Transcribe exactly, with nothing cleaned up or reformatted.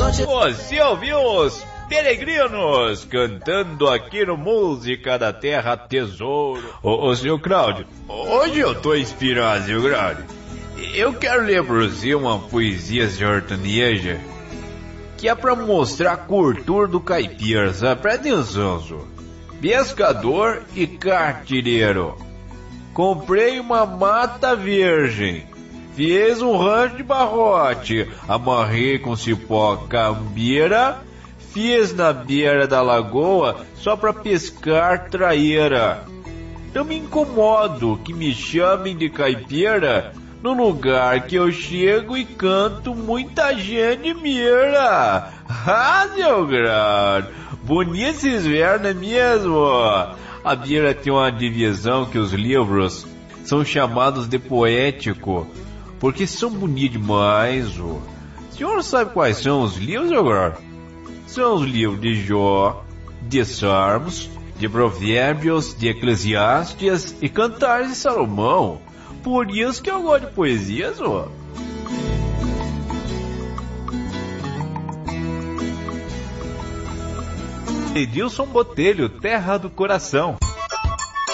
Você ouviu os Peregrinos cantando aqui no Música da Terra Tesouro. Ô, ô senhor Cláudio, hoje eu tô inspirado, senhor Cláudio. Eu quero ler pra você uma poesia sertaneja que é pra mostrar a cultura do caipira, sabe? Presta atenção, senhor. Pescador e cartireiro. Comprei uma mata virgem. Fiz um rancho de barrote. Amarrei com cipó cambeira. Fiz na beira da lagoa só pra pescar traíra. Não me incomodo que me chamem de caipira. No lugar que eu chego e canto, muita gente mira. Ah, seu grande, bonito esses versos, não é mesmo? A Bíblia tem uma divisão que os livros são chamados de poético, porque são bonitos demais. O senhor sabe quais são os livros agora? São os livros de Jó, de Salmos, de Provérbios, de Eclesiastes e Cantares de Salomão. Por isso que eu gosto de poesias, ó. Edilson Botelho, Terra do Coração.